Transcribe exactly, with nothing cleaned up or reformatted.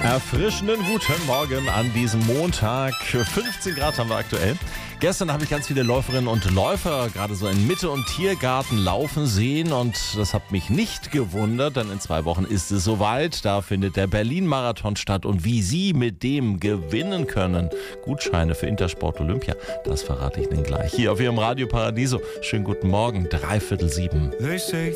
Erfrischenden guten Morgen an diesem Montag. fünfzehn Grad haben wir aktuell. Gestern habe ich ganz viele Läuferinnen und Läufer gerade so in Mitte- und Tiergarten laufen sehen und das hat mich nicht gewundert, denn in zwei Wochen ist es soweit. Da findet der Berlin-Marathon statt und wie Sie mit dem gewinnen können. Gutscheine für Intersport Olympia, das verrate ich Ihnen gleich. Hier auf Ihrem Radio Paradiso. Schönen guten Morgen, dreiviertel sieben.